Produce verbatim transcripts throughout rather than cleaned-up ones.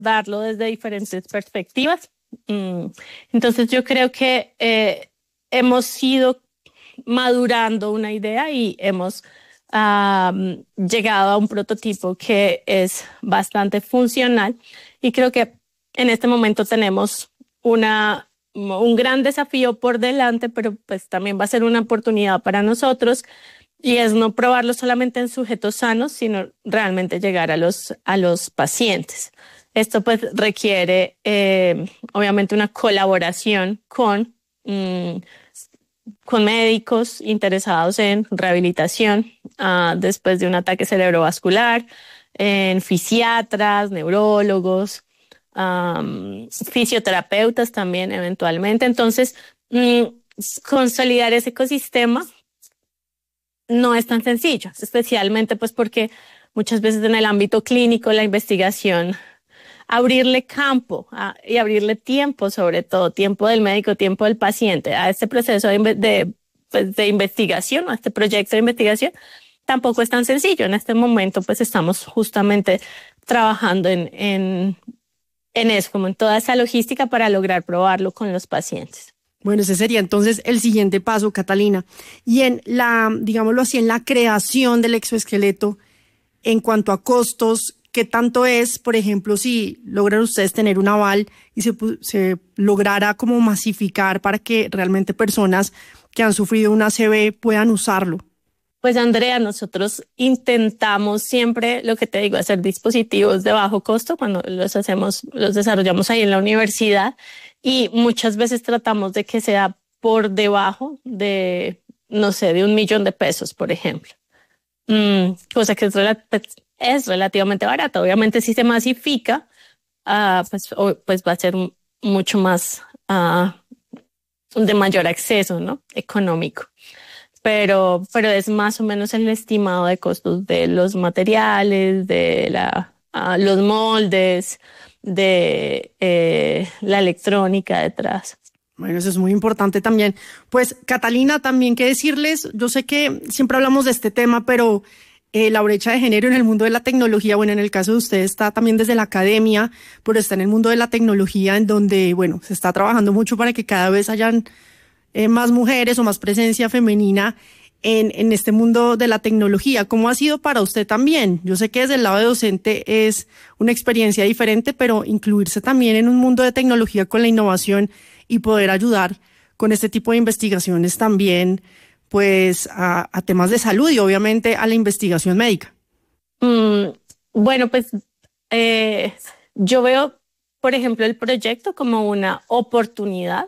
abordarlo desde diferentes perspectivas. Entonces yo creo que eh, hemos ido madurando una idea y hemos um, llegado a un prototipo que es bastante funcional, y creo que en este momento tenemos una, un gran desafío por delante, pero pues también va a ser una oportunidad para nosotros, y es no probarlo solamente en sujetos sanos, sino realmente llegar a los, a los pacientes. Esto pues requiere eh, obviamente una colaboración con, mmm, con médicos interesados en rehabilitación uh, después de un ataque cerebrovascular, en fisiatras, neurólogos, um, fisioterapeutas también eventualmente. Entonces, mmm, consolidar ese ecosistema no es tan sencillo, especialmente pues porque muchas veces en el ámbito clínico la investigación, abrirle campo a, y abrirle tiempo, sobre todo tiempo del médico, tiempo del paciente a este proceso de, de, pues, de investigación, a este proyecto de investigación, tampoco es tan sencillo. En este momento pues estamos justamente trabajando en, en, en eso, como en toda esa logística para lograr probarlo con los pacientes. Bueno, ese sería entonces el siguiente paso, Catalina. Y en la, digámoslo así, en la creación del exoesqueleto, en cuanto a costos, ¿qué tanto es, por ejemplo, si logran ustedes tener un aval y se, se lograra como masificar para que realmente personas que han sufrido una A C V puedan usarlo? Pues Andrea, nosotros intentamos siempre, lo que te digo, hacer dispositivos de bajo costo cuando los hacemos, los desarrollamos ahí en la universidad, y muchas veces tratamos de que sea por debajo de, no sé, de un millón de pesos, por ejemplo. Mm, cosa que es, rel- es relativamente barata. Obviamente si se masifica, uh, pues, o, pues va a ser mucho más uh, de mayor acceso, ¿no? Económico. Pero, pero es más o menos el estimado de costos de los materiales, de la, uh, los moldes, de eh, la electrónica detrás. Bueno, eso es muy importante también. Pues, Catalina, también qué decirles, yo sé que siempre hablamos de este tema, pero eh, la brecha de género en el mundo de la tecnología, bueno, en el caso de ustedes está también desde la academia, pero está en el mundo de la tecnología, en donde, bueno, se está trabajando mucho para que cada vez hayan eh, más mujeres o más presencia femenina en, en este mundo de la tecnología. ¿Cómo ha sido para usted también? Yo sé que desde el lado de docente es una experiencia diferente, pero incluirse también en un mundo de tecnología con la innovación y poder ayudar con este tipo de investigaciones también, pues, a, a temas de salud y obviamente a la investigación médica. Mm, bueno, pues eh, yo veo, por ejemplo, el proyecto como una oportunidad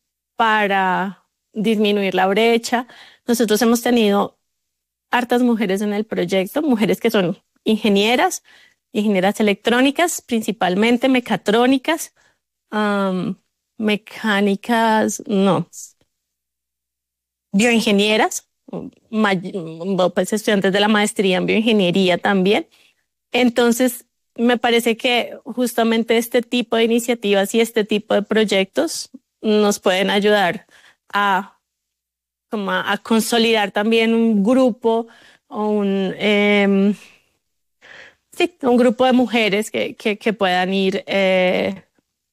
para disminuir la brecha. Nosotros hemos tenido hartas mujeres en el proyecto, mujeres que son ingenieras, ingenieras electrónicas, principalmente mecatrónicas, um, mecánicas, no, bioingenieras, pues estudiantes de la maestría en bioingeniería también. Entonces, me parece que justamente este tipo de iniciativas y este tipo de proyectos nos pueden ayudar a, como a, a consolidar también un grupo o un, eh, sí, un grupo de mujeres que, que, que puedan ir eh,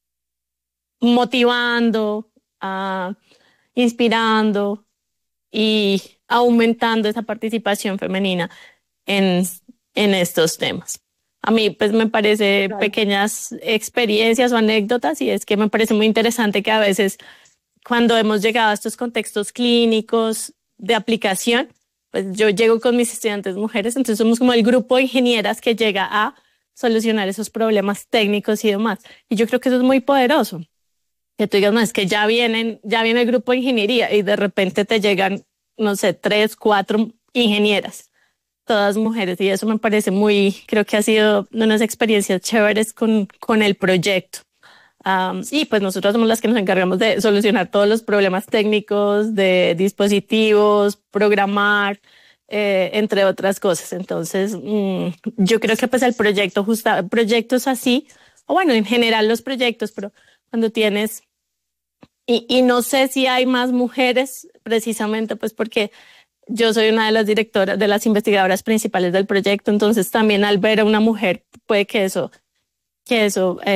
motivando, uh, inspirando y aumentando esa participación femenina en, en estos temas. A mí pues me parece claro. Pequeñas experiencias o anécdotas, y es que me parece muy interesante que a veces cuando hemos llegado a estos contextos clínicos de aplicación, pues yo llego con mis estudiantes mujeres, entonces somos como el grupo de ingenieras que llega a solucionar esos problemas técnicos y demás. Y yo creo que eso es muy poderoso. Que tú digas, no, es que ya vienen, ya viene el grupo de ingeniería y de repente te llegan, no sé, tres, cuatro ingenieras, todas mujeres, y eso me parece muy, creo que ha sido unas experiencias chéveres con, con el proyecto. Um, y pues nosotros somos las que nos encargamos de solucionar todos los problemas técnicos de dispositivos, programar, eh, entre otras cosas. Entonces, mmm, yo creo que pues el proyecto, justa, proyectos así, o bueno, en general los proyectos, pero cuando tienes, y, y no sé si hay más mujeres precisamente pues porque yo soy una de las directoras, de las investigadoras principales del proyecto, entonces también al ver a una mujer puede que eso que eso